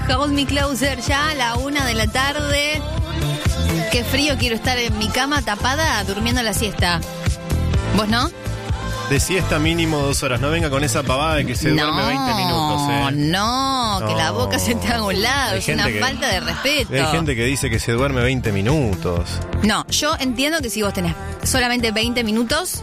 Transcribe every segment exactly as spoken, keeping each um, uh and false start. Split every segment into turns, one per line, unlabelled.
Hold Me Closer, ya a la una de la tarde. Qué frío, quiero estar en mi cama tapada durmiendo la siesta. ¿Vos no?
De siesta mínimo dos horas. No venga con esa pavada de que se
no,
duerme veinte minutos, ¿eh?
No, no, que la boca se te haga a un lado.
Hay
Es una
que,
falta de respeto.
Hay gente que dice que se duerme veinte minutos.
No, yo entiendo que si vos tenés solamente veinte minutos,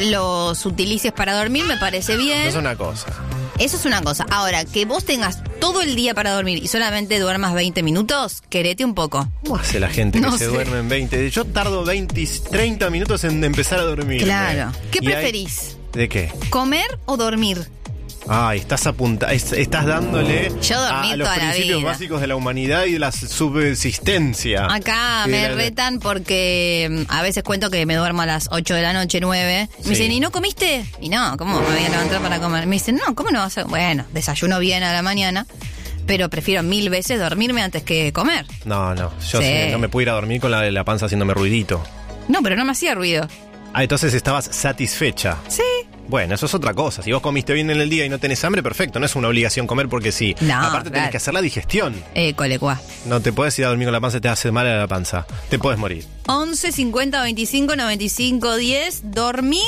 los utilices para dormir, me parece bien.
Eso es una cosa.
Eso es una cosa. Ahora, que vos tengas todo el día para dormir y solamente duermas veinte minutos, querete un poco.
¿Cómo hace la gente que
no
se
sé.
duerme en veinte? Yo tardo veinte, treinta minutos en empezar a dormir.
Claro. ¿Qué
Y
preferís?
hay... ¿De qué?
¿Comer o dormir?
Ay, estás apunta, es- estás dándole
Yo dormí
a, a los
toda la
principios
vida.
básicos de la humanidad y de la subsistencia.
Acá
Y de
me
la-
retan porque mm, a veces cuento que me duermo a las ocho de la noche, nueve. Me
Sí.
dicen, ¿y no comiste? Y no, ¿cómo me voy a levantar para comer? Me dicen, no, ¿cómo no vas a...? Bueno, desayuno bien a la mañana, pero prefiero mil veces dormirme antes que comer.
No, no, yo
Sí.
sí, no me puedo ir a dormir con la, la panza haciéndome ruidito.
No, pero no me hacía ruido.
Ah, entonces estabas satisfecha.
Sí.
Bueno, eso es otra cosa. Si vos comiste bien en el día y no tenés hambre, perfecto. No es una obligación comer porque sí.
No,
Aparte tenés
claro.
que hacer la digestión.
Eh, colecuá.
No te puedes ir a dormir con la panza, te hace mal a la panza. Te puedes morir.
once cincuenta veinticinco noventa y cinco diez. ¿Dormir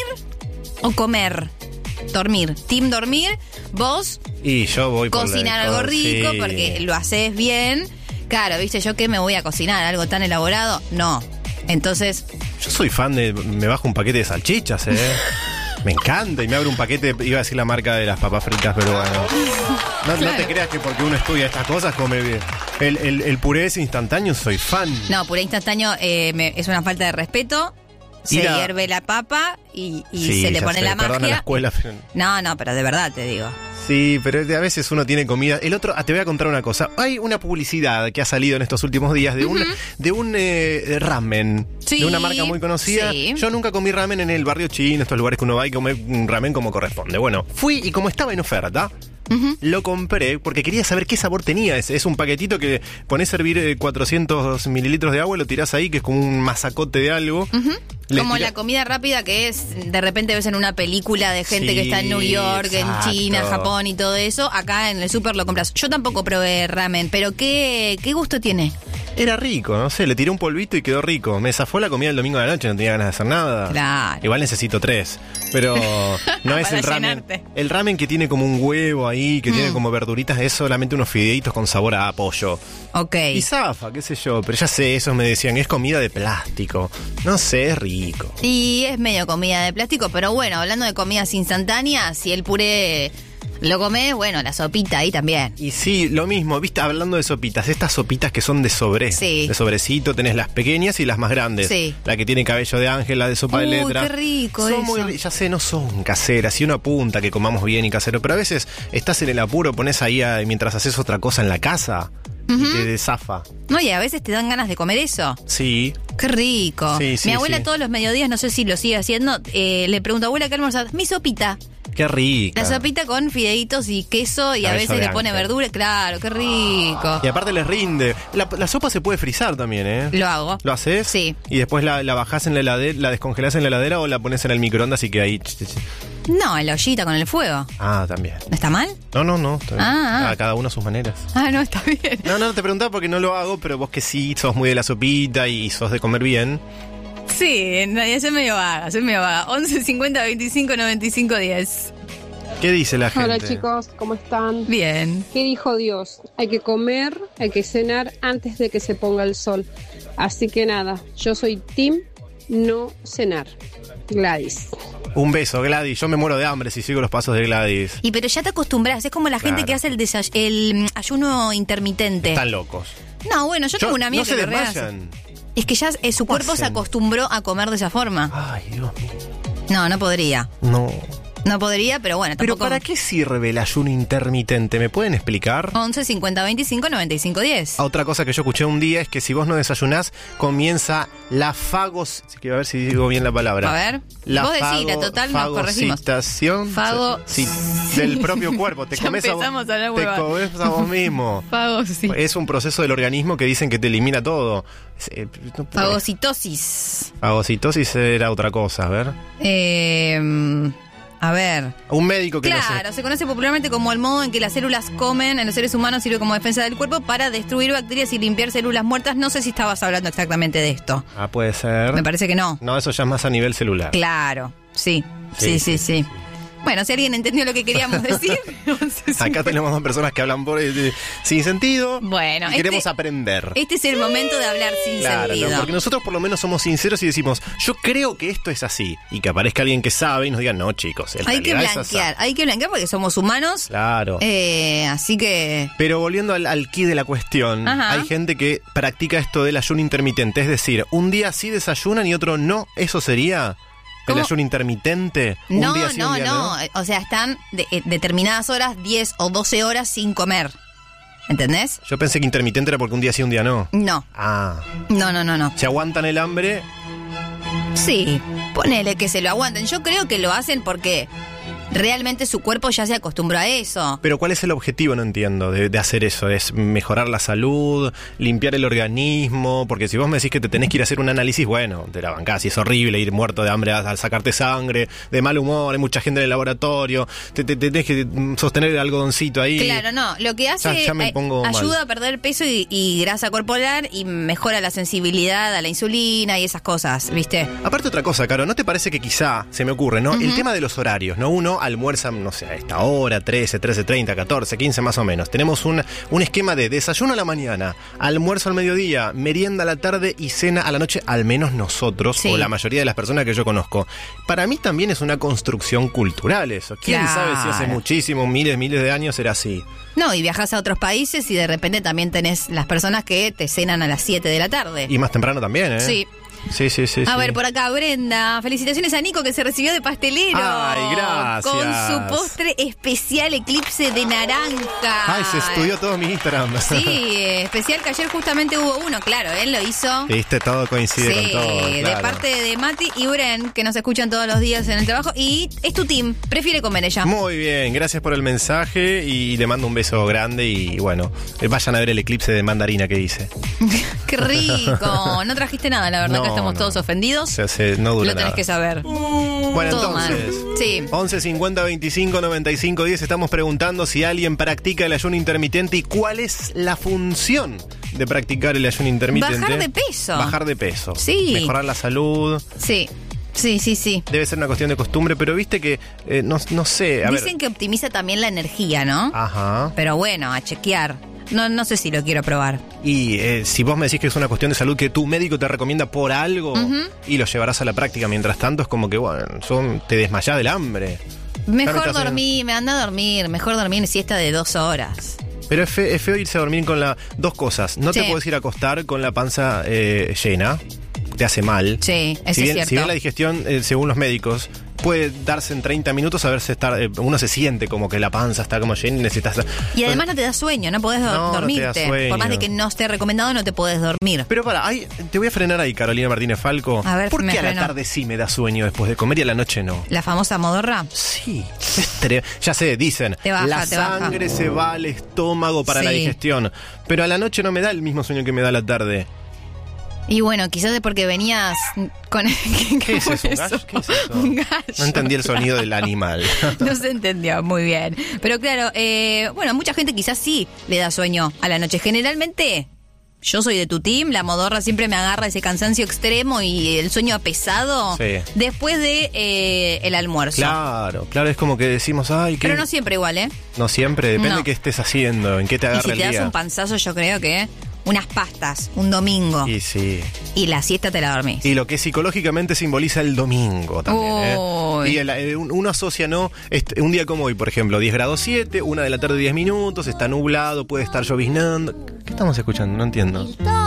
o comer? Dormir. Team dormir. Vos
Y yo voy por la-
cocinar algo rico
sí.
porque lo haces bien. Claro, ¿viste? ¿Yo qué me voy a cocinar? ¿Algo tan elaborado? No. Entonces,
Yo soy fan de... Me bajo un paquete de salchichas, ¿eh? Me encanta y me abro un paquete, iba a decir la marca de las papas fritas, pero bueno. No,
Claro.
no te creas que porque uno estudia estas cosas come bien. El, el, el puré es instantáneo, soy fan.
no, puré instantáneo eh, me- es una falta de respeto. Se
Ir a-
hierve la papa y, y
Sí,
se le
ya
pone
sé,
la
perdona la
magia.
escuela, pero...
No, no, pero de verdad te digo.
Sí, pero a veces uno tiene comida. El otro, ah, te voy a contar una cosa. Hay una publicidad que ha salido en estos últimos días de un, de un eh, ramen.
Sí,
de una marca muy conocida.
sí.
Yo nunca comí ramen en el barrio chino, estos lugares que uno va y come un ramen como corresponde. Bueno, fui y como estaba en oferta, lo compré porque quería saber qué sabor tenía. Es, es un paquetito que pones a hervir eh, cuatrocientos mililitros de agua, lo tirás ahí, que es como un masacote de algo. Le
Como
tira-
la comida rápida que es, de repente ves en una película de gente
Sí,
que está en New York,
exacto.
en China, Japón y todo eso. Acá en el súper lo compras. Yo tampoco probé ramen, pero ¿qué, qué gusto tiene?
Era rico, no sé, le tiré un polvito y quedó rico. Me zafó la comida el domingo de la noche, no tenía ganas de hacer nada.
Claro.
Igual necesito tres, pero no es
Para
el ramen.
llenarte.
El ramen que tiene como un huevo ahí, que tiene como verduritas, es solamente unos fideitos con sabor a pollo.
Ok.
Y zafa, qué sé yo, pero ya sé, esos me decían, es comida de plástico. No sé, es rico.
Y es medio comida de plástico, pero bueno, hablando de comidas instantáneas, si el puré lo comés, bueno, la sopita ahí también.
Y sí, lo mismo, viste, hablando de sopitas, estas sopitas que son de sobre,
Sí.
de sobrecito, tenés las pequeñas y las más grandes.
Sí.
La que tiene cabello de ángel, la de sopa de
Uy,
letra.
qué rico
Son
eso.
muy ri- ya sé, no son caseras, y uno apunta que comamos bien y casero, pero a veces estás en el apuro, pones ahí a- mientras haces otra cosa en la casa y te desafa.
No, y a veces te dan ganas de comer eso.
Sí.
Qué rico.
Sí, sí,
Mi abuela
sí.
todos los mediodías, no sé si lo sigue haciendo, eh, le pregunto, abuela, ¿qué almorzás? Mi sopita.
Qué rica.
La sopita con fideitos y queso y a
Cabello
veces
de
le pone
ángel.
verdura. Claro, qué rico.
Y aparte les rinde. La, la sopa se puede frizar también, ¿eh?
Lo hago.
¿Lo haces?
Sí.
Y después la, la bajás en la heladera, la descongelás en la heladera o la pones en el microondas y que ahí... ch, ch, ch.
No, en la ollita con el fuego.
Ah, también.
¿No está mal?
No, no, no. está bien.
Ah, ah.
Ah, cada uno a sus maneras.
Ah, no, está bien.
No, no, te preguntaba porque no lo hago, pero vos que sí sos muy de la sopita y sos de comer bien.
Sí, no, soy medio vaga, soy medio vaga. once cincuenta veinticinco noventa y cinco diez.
¿Qué dice la gente?
Hola chicos, ¿cómo están?
Bien.
¿Qué dijo Dios? Hay que comer, hay que cenar antes de que se ponga el sol. Así que nada, yo soy team no cenar. Gladys.
Un beso, Gladys. Yo me muero de hambre si sigo los pasos de Gladys.
Y pero ya te acostumbras, es como la gente
Claro.
que hace el, desay- el mm, ayuno intermitente.
Están locos.
No, bueno, yo, tengo una amiga
no
que
se
lo rehace.
desmayan.
Es que ya eh, su
¿Cómo
cuerpo se
hacen?
acostumbró a comer de esa forma.
Ay, Dios mío.
No, no podría.
No.
No podría, pero bueno,
Pero
tampoco.
¿para qué sirve el ayuno intermitente? ¿Me pueden explicar?
once cincuenta veinticinco noventa y cinco diez.
Otra cosa que yo escuché un día es que si vos no desayunás, comienza la fagos... Quiero ver si digo bien la palabra.
A ver.
La
Vos decila, total, nos corregimos.
fagocitación
Fago-
sí, del propio cuerpo. Te
Ya
comes a vos,
empezamos a hablar
te
huevadas.
comes a vos mismo.
Fago, sí.
Es un proceso del organismo que dicen que te elimina todo. Es, eh, no puedo-
Fagocitosis.
Fagocitosis era otra cosa, a ver.
Eh, a ver.
Un médico que
Claro,
no sé.
se conoce popularmente como el modo en que las células comen en los seres humanos, sirve como defensa del cuerpo para destruir bacterias y limpiar células muertas. No sé si estabas hablando exactamente de esto.
Ah, puede ser.
Me parece que no.
No, eso ya es más a nivel celular.
Claro, sí, sí, sí, sí. sí. Bueno, si alguien entendió lo que queríamos decir.
Acá tenemos dos personas que hablan por eh, sin sentido.
Bueno,
y queremos
este,
aprender.
Este es el momento de hablar sin
Claro,
sentido.
no, porque nosotros por lo menos somos sinceros y decimos, yo creo que esto es así. Y que aparezca alguien que sabe y nos diga, no, chicos, en
Hay que
realidad es así.
blanquear, hay que blanquear porque somos humanos.
Claro.
Eh, así que...
Pero volviendo al, al quid de la cuestión,
Ajá.
hay gente que practica esto del ayuno intermitente. Es decir, un día sí desayunan y otro no. ¿Eso sería el
¿Cómo?
ayuno intermitente?
No,
un día sí,
no,
un día
no, O sea, están de, eh, determinadas horas, diez o doce horas sin comer. ¿Entendés?
Yo pensé que intermitente era porque un día sí, un día no.
No,
Ah,
no, no, no, no.
se aguantan el hambre.
Sí, ponele que se lo aguanten. Yo creo que lo hacen porque realmente su cuerpo ya se acostumbró a eso.
Pero ¿cuál es el objetivo? No entiendo, de, de hacer eso. ¿Es mejorar la salud? ¿Limpiar el organismo? Porque si vos me decís que te tenés que ir a hacer un análisis, bueno, te la bancás y es horrible ir muerto de hambre a, a sacarte sangre, de mal humor, hay mucha gente en el laboratorio, te, te, te tenés que sostener el algodoncito ahí.
Claro, no. Lo que hace
Ya- ya me
eh,
pongo
ayuda
mal.
a perder peso y, y grasa corporal y mejora la sensibilidad a la insulina y esas cosas, ¿viste?
Aparte otra cosa, Caro, ¿no te parece que quizá, se me ocurre, ¿no? El tema de los horarios, ¿no? Uno almuerza, no sé, a esta hora, trece, trece treinta, catorce, quince más o menos. Tenemos un, un esquema de desayuno a la mañana, almuerzo al mediodía, merienda a la tarde y cena a la noche, al menos nosotros,
Sí.
o la mayoría de las personas que yo conozco. Para mí también es una construcción cultural eso. ¿Quién
Claro.
sabe si hace muchísimos, miles, miles de años era así?
No, y viajas a otros países y de repente también tenés las personas que te cenan a las siete de la tarde.
Y más temprano también, ¿eh?
Sí.
Sí, sí, sí.
A
sí.
ver, por acá Brenda, felicitaciones a Nico que se recibió de pastelero.
Ay, gracias.
Con su postre especial Eclipse de naranja.
Ay, se estudió todo mi Instagram.
Sí, eh, especial que ayer justamente hubo uno, claro, él lo hizo.
Viste, todo coincide
Sí,
con todo.
de
claro.
parte de Mati y Bren, que nos escuchan todos los días en el trabajo. Y es tu team, prefiere comer ella.
Muy bien, gracias por el mensaje y le mando un beso grande y bueno, vayan a ver el eclipse de mandarina que hice.
Qué rico. No trajiste nada, la verdad,
No,
que estamos
no.
todos ofendidos.
O sea, se- no dura
Lo tenés
nada.
que saber.
Bueno,
Todo mal.
entonces,
Sí.
once cincuenta veinticinco noventa y cinco diez estamos preguntando si alguien practica el ayuno intermitente y cuál es la función de practicar el ayuno intermitente.
Bajar de peso.
Bajar de peso.
Sí.
Mejorar la salud.
Sí, sí, sí, sí.
Debe ser una cuestión de costumbre, pero viste que, eh, no, no sé, a
Dicen
ver.
que optimiza también la energía, ¿no?
Ajá.
Pero bueno, a chequear. No, no sé si lo quiero probar.
Y eh, si vos me decís que es una cuestión de salud que tu médico te recomienda por algo y lo llevarás a la práctica mientras tanto, es como que, bueno, son- te desmayás del hambre.
Mejor
Claro, estás
dormir, me anda a dormir. Mejor dormir siesta de dos horas.
Pero es, fe- es feo irse a dormir con la... Dos cosas. No te
Sí.
puedes ir a acostar con la panza eh, llena. Te hace mal.
Sí, eso
si bien,
es cierto.
Si bien la digestión, eh, según los médicos, puede darse en treinta minutos a ver si está, eh, uno se siente como que la panza está como llena y necesitas...
Y además no te da sueño, no podés do-
No, no te da
dormirte.
sueño.
Por más de que no esté recomendado, no te podés dormir.
Pero para, hay- te voy a frenar ahí, Carolina Martínez Falco.
A ver,
¿Por
me
qué a la
freno.
tarde sí me da sueño después de comer y a la noche no?
La famosa modorra.
Sí, es tre- ya sé, dicen,
Te baja,
la
te baja.
sangre se va al estómago para la
Sí.
digestión, pero a la noche no me da el mismo sueño que me da a la tarde.
Y bueno, quizás es porque venías con...
¿Qué es eso? ¿Un gallo? ¿Qué es eso?
Un gallo.
No entendí el sonido del animal.
No se entendió muy bien. Pero claro, eh, bueno, mucha gente quizás sí le da sueño a la noche. Generalmente, yo soy de tu team, la modorra siempre me agarra ese cansancio extremo y el sueño pesado
Sí.
después de eh, el almuerzo.
Claro, claro, es como que decimos, ay, ¿qué?
Pero no siempre igual, ¿eh?
No siempre, depende
No.
de qué estés haciendo, en qué te
Y
agarra
si
el
te das
día.
un panzazo, yo creo que unas pastas, un domingo, y,
Y sí.
la siesta te la dormís.
Y lo que psicológicamente simboliza el domingo también, ¿eh?
Uy.
Y el- el- uno asocia, ¿no? Este, un día como hoy, por ejemplo, diez grados siete, una de la tarde diez minutos, está nublado, puede estar lloviznando. ¿Qué estamos escuchando? No entiendo.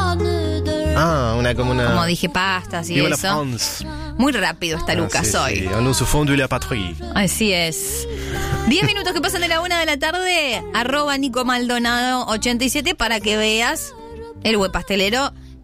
Ah, una como una...
Como dije, pastas y
Viva la
eso.
France.
Muy rápido está Lucas
Ah, sí,
hoy.
sí. On se fond de la patrie.
Así es. Diez minutos que pasan de la una de la tarde, arroba Nico Maldonado ochenta y siete para que veas el web pastelero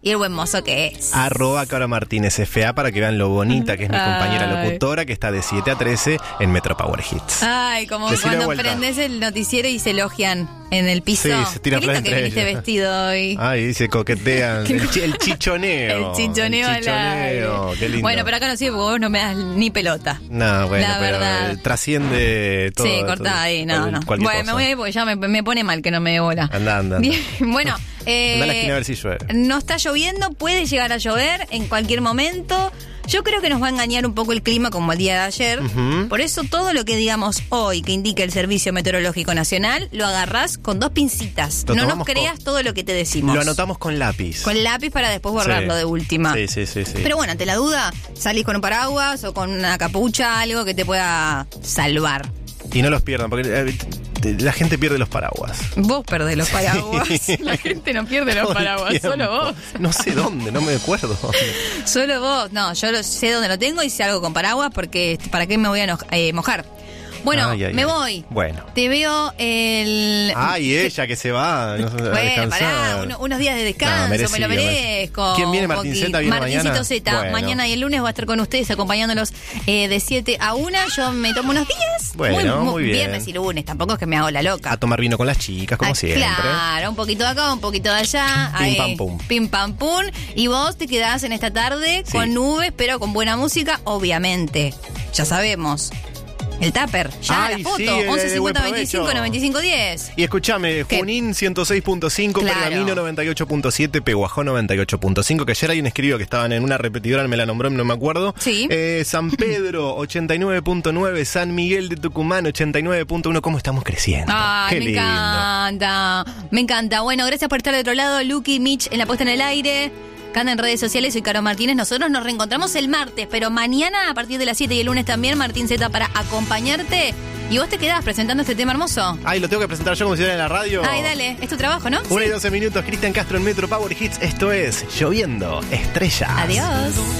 y el buen mozo que es.
Arroba Caro Martínez F A para que vean lo bonita que es mi
Ay.
compañera locutora que está de siete a trece en Metro Power Hits.
Ay, como
Decilo de
cuando
vuelta.
prendes el noticiero y se elogian en el piso.
Sí, se tira
Qué lindo
flores
que
entre
viniste
ellos.
vestido hoy.
Ay, dice coquetean. El, chi- el chichoneo.
El chichoneo al aire.
Qué lindo.
Bueno, pero acá no sirve porque vos no me das ni pelota.
No, bueno,
La
pero
verdad.
eh, trasciende todo.
Sí, cortá
todo,
ahí, no,
cual-
no.
cualquier
Bueno, me
cosa.
voy a ir porque ya me, me pone mal que no me dé bola.
Anda, anda, anda.
Bien, bueno, eh,
Anda a la esquina a ver si llueve.
no está lloviendo, puede llegar a llover en cualquier momento. Yo creo que nos va a engañar un poco el clima como el día de ayer.
Ujú.
Por eso todo lo que digamos hoy que indique el Servicio Meteorológico Nacional lo agarrás con dos pincitas.
Lo
No nos
tomamos
creas
con-
todo lo que te decimos.
Lo anotamos con lápiz.
Con lápiz para después borrarlo
Sí.
de última.
Sí, sí, sí, sí.
Pero bueno, ante la duda, salís con un paraguas o con una capucha, algo que te pueda salvar.
Y no los pierdan, porque eh, te- la gente pierde los paraguas.
Vos perdés los paraguas. La gente no pierde los
Todo el
paraguas,
tiempo.
solo vos.
No sé dónde, no me acuerdo.
Solo vos. No, yo lo- sé dónde lo tengo y sé algo con paraguas porque ¿para qué me voy a eno- eh, mojar? Bueno,
Ay, ay,
me
ay.
voy.
Bueno.
Te veo el...
Ay, ella que se va. No, a
Bueno,
descansar.
pará, uno- unos días de descanso,
No,
me
merecido,
lo merezco.
¿Quién viene? Martín
Coqui.
Zeta viene
Martincito
mañana.
Zeta,
Bueno.
mañana y el lunes va a estar con ustedes acompañándolos eh, de siete a una. Yo me tomo unos días.
Bueno, muy bien.
Viernes y lunes, tampoco es que me hago la loca.
A tomar vino con las chicas, como
Ah,
siempre.
Claro, un poquito de acá, un poquito de allá.
Pim,
ahí,
pam, pum.
Pim pam pum. Y vos te quedás en esta tarde
Sí.
con nubes, pero con buena música, obviamente. Ya sabemos. El tupper, ya
Ay,
la foto.
sí, eh,
once
de buen
cincuenta veinticinco
provecho.
noventa y cinco diez.
Y escúchame,
¿Qué?
Junín ciento seis punto cinco,
Claro.
Pergamino noventa y ocho punto siete, Peguajó noventa y ocho punto cinco, que ayer alguien escribió que estaban en una repetidora, me la nombró, no me acuerdo.
Sí.
Eh, San Pedro ochenta y nueve punto nueve, San Miguel de Tucumán ochenta y nueve punto uno, ¿cómo estamos creciendo?
Ay,
Qué
me
lindo.
encanta. Me encanta. Bueno, gracias por estar de otro lado. Luqui, Mitch en la puesta en el aire. Canta en redes sociales, soy Caro Martínez. Nosotros nos reencontramos el martes, pero mañana a partir de las siete y el lunes también Martín Zeta para acompañarte. Y vos te quedás presentando este tema hermoso.
Ay, lo tengo que presentar yo como si fuera en la radio.
Ay, dale, es tu trabajo, ¿no?
Una y
Sí.
doce minutos, Cristian Castro en Metro Power Hits. Esto es Lloviendo Estrellas.
Adiós.